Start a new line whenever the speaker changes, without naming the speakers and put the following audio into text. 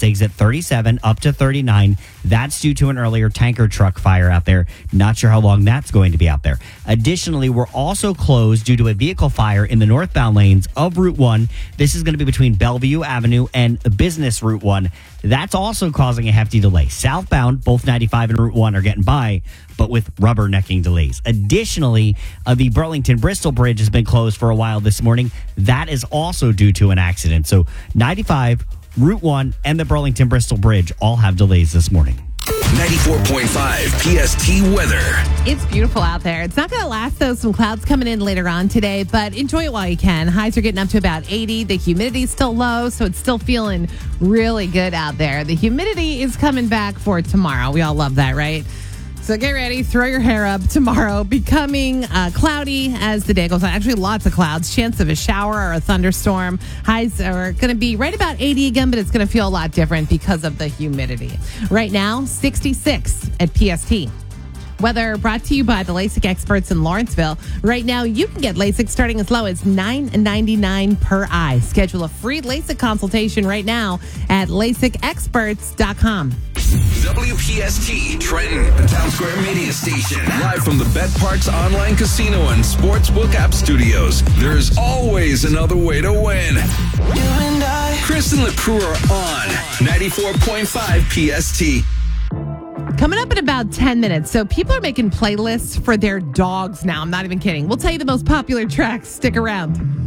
exit 37 up to 39. That's due to an earlier tanker truck fire out there. Not sure how long that's going to be out there. Additionally, we're also closed due to a vehicle fire in the northbound lanes of Route 1. This is going to be between Bellevue Avenue and Business Route 1. That's also causing a hefty delay. Southbound, both 95 and Route 1 are getting by, but with rubbernecking delays. Additionally, the Burlington-Bristol Bridge has been closed for a while this morning. That is also due to an accident. So 95, Route 1, and the Burlington-Bristol Bridge all have delays this morning.
94.5 PST weather.
It's beautiful out there. It's not going to last, though. Some clouds coming in later on today, but enjoy it while you can. Highs are getting up to about 80. The humidity's still low, so it's still feeling really good out there. The humidity is coming back for tomorrow. We all love that, right? So get ready, throw your hair up tomorrow, becoming cloudy as the day goes on. Actually, lots of clouds, chance of a shower or a thunderstorm. Highs are going to be right about 80 again, but it's going to feel a lot different because of the humidity. Right now, 66 at PST. Weather brought to you by the LASIK experts in Lawrenceville. Right now, you can get LASIK starting as low as $9.99 per eye. Schedule a free LASIK consultation right now at LASIKexperts.com.
WPST Trenton, the Town Square Media Station. Live from the Bet Parks Online Casino and Sportsbook App Studios. There's always another way to win. You and I. Chris and LaPrue are on 94.5 PST.
Coming up in about 10 minutes. So people are making playlists for their dogs now. I'm not even kidding. We'll tell you the most popular tracks. Stick around.